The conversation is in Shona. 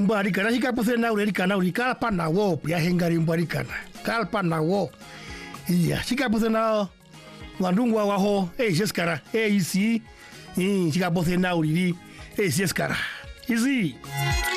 arikana shikapuse na urikana urikapa na wo ya hengari mbarikana kalpa na wo iya shikapuse na landungwa waho jeskara isi shikapuse na uriri jeskara izi